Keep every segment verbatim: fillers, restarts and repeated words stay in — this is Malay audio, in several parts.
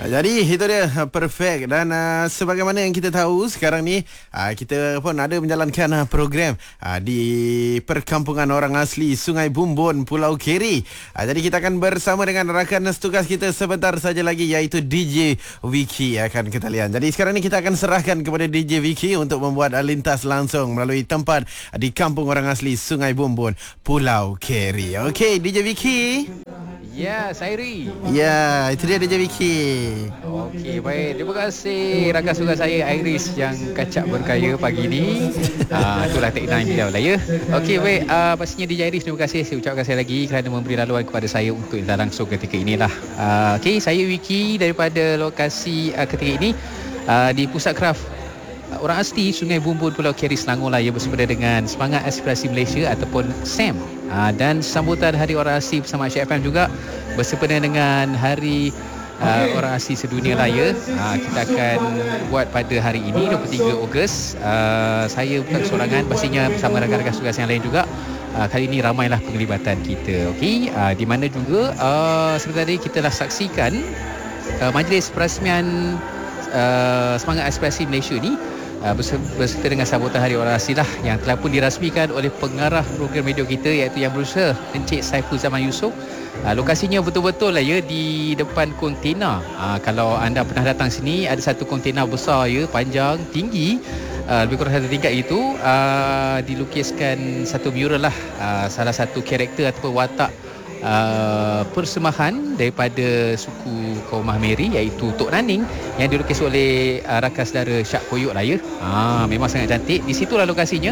Jadi itu dia perfect. Dan uh, sebagaimana yang kita tahu sekarang ni uh, kita pun ada menjalankan uh, program uh, di perkampungan orang asli Sungai Bumbun, Pulau Keri. uh, Jadi kita akan bersama dengan rakan setugas kita sebentar saja lagi, iaitu D J Vicky akan kita lihat. Jadi sekarang ni kita akan serahkan kepada D J Vicky untuk membuat uh, lintas langsung melalui tempat uh, di kampung orang asli Sungai Bumbun, Pulau Keri. Okey, D J Vicky. Ya, Sairi. Ya, itu dia D J Vicky. Okey, baik. Terima kasih rakan suka saya Iris yang kacak berkaya pagi ni. Ah, uh, itulah Tech Nine dia lah ya. Okey, baik. Uh, pastinya D J Iris, terima kasih saya ucapkan sekali lagi kerana memberi laluan kepada saya untuk lintas langsung ketika inilah. Uh, Okey, saya Vicky daripada lokasi uh, ketika ini uh, di Pusat Kraft Orang Asli Sungai Bumbun, Pulau Keri, Selangor lah ya, bersempena dengan Semangat Aspirasi Malaysia ataupun S A M. Aa, dan sambutan Hari Orang Asli bersama Asyik F M juga bersempena dengan Hari uh, Orang Asli Sedunia lah ya. Aa, kita akan buat pada hari ini dua puluh tiga Ogos. Aa, saya bukan seorangan, pastinya bersama rakan-rakan tugas yang lain juga. Uh, kali ini ramailah penglibatan kita. Okey, uh, di mana juga uh, sebentar tadi kita dah saksikan uh, majlis perasmian uh, Semangat Aspirasi Malaysia ni Uh, berserta dengan sambutan Hari Orang Asli lah, yang telah pun dirasmikan oleh pengarah program radio kita, iaitu Yang Berusaha, Encik Saiful Zaman Yusof. Uh, lokasinya betul-betul lah ya di depan kontena. Uh, kalau anda pernah datang sini, ada satu kontena besar ya, panjang, tinggi, uh, lebih kurang satu tingkat itu. Uh, dilukiskan satu mural lah, uh, salah satu karakter ataupun watak Uh, persembahan daripada suku kaum Mahmeri, iaitu Tok Naning, yang dilukis oleh uh, rakan saudara Syak Koyok lah ya. Ah, memang sangat cantik. Di situlah lokasinya.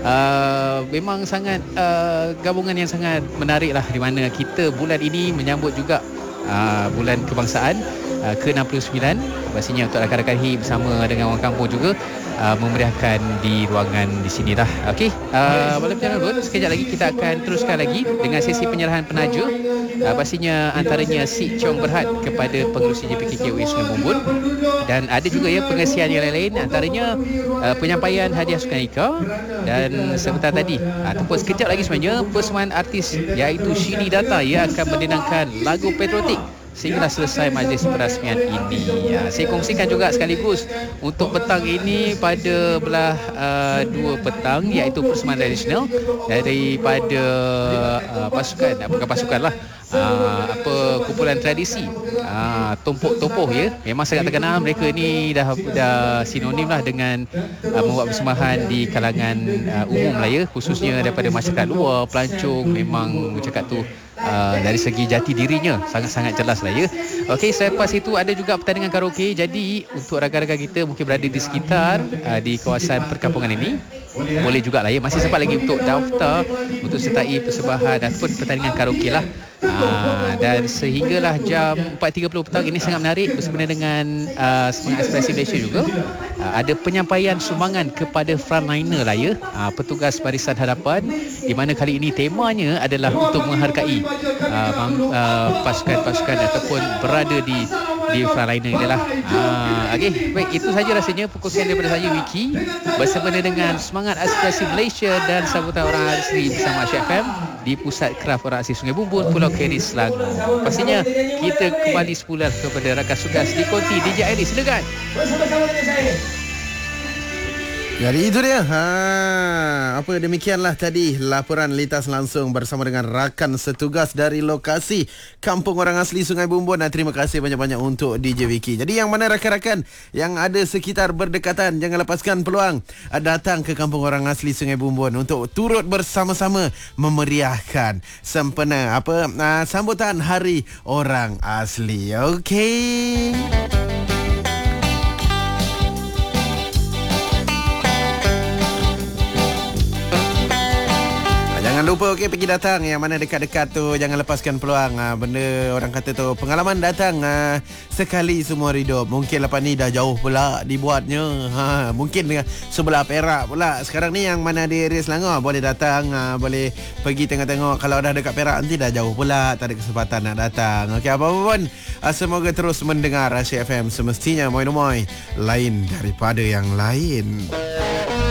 Uh, memang sangat uh, gabungan yang sangat menarik lah, di mana kita bulan ini menyambut juga uh, bulan kebangsaan uh, ke enam puluh sembilan. Pastinya untuk rakan-rakan H I bersama dengan orang kampung juga Uh, memeriahkan di ruangan di sini dah. Okey, uh, malam jangan pun sekejap lagi kita akan teruskan lagi dengan sesi penyerahan penaja. Uh, pastinya antaranya Si Chong Berhad kepada pengerusi J P K K U A Sungai Bumbun, dan ada juga ya pengesian yang lain-lain, antaranya uh, penyampaian hadiah Sukanika, dan sebentar tadi uh, ataupun sekejap lagi sebenarnya persembahan artis iaitu Shini Data ia akan mendenangkan lagu patriotik sehinggalah selesai majlis perasmian ini. Ya, saya kongsikan juga sekaligus untuk petang ini pada belah uh, dua petang, iaitu persembahan tradisional daripada uh, pasukan, bukan pasukan lah, uh, apa kumpulan tradisi uh, Tompok Topoh ya. Memang sangat terkenal, mereka ni dah dah sinonim lah dengan uh, membuat persembahan di kalangan uh, umum lah ya, khususnya daripada masyarakat luar, pelancong. Memang cakap tu Uh, dari segi jati dirinya sangat-sangat jelas lah ya. Okey, selepas itu ada juga pertandingan karaoke. Jadi untuk rakan-rakan kita mungkin berada di sekitar uh, di kawasan perkampungan ini, boleh juga lah ya, masih sempat lagi untuk daftar untuk sertai persembahan ataupun pertandingan karaoke lah. Uh, dan sehinggalah jam empat tiga puluh petang ini sangat menarik bersama dengan uh, Semangat Aspirasi Malaysia juga. Uh, ada penyampaian sumbangan kepada frontliner lah ya, uh, petugas barisan hadapan, di mana kali ini temanya adalah untuk menghargai uh, uh, pasukan-pasukan ataupun berada di di frontliner ini lah. Uh, Okey, baik, itu saja rasanya perkongsian daripada saya Vicky bersama dengan Semangat Aspirasi Malaysia dan sambutan Orang Asli bersama Asyik F M di Pusat Kraft Orang Asli Sungai Bumbun, Pulau Keri, Selangor. Pastinya kita kembali semula kepada rakan sugas di konti D J Iris. Silakan. Bersama-sama dengan saya. Jadi itu dia. Ha, apa demikianlah tadi laporan lintas langsung bersama dengan rakan setugas dari lokasi Kampung Orang Asli Sungai Bumbun. Dan terima kasih banyak-banyak untuk D J Vicky. Jadi yang mana rakan-rakan yang ada sekitar berdekatan, jangan lepaskan peluang datang ke Kampung Orang Asli Sungai Bumbun untuk turut bersama-sama memeriahkan sempena apa uh, sambutan Hari Orang Asli. Okey. Jangan lupa okey, pergi datang yang mana dekat-dekat tu, jangan lepaskan peluang. Ha, benda orang kata tu pengalaman datang ha, sekali seumur hidup. Mungkin lepas ni dah jauh pula dibuatnya. Ha, mungkin dengan sebelah Perak pula. Sekarang ni yang mana di area Selangor boleh datang, ha, boleh pergi tengok-tengok. Kalau dah dekat Perak nanti dah jauh pula, tak ada kesempatan nak datang. Okey, apa pun ha, semoga terus mendengar Asyik F M, semestinya moi-moi lain daripada yang lain.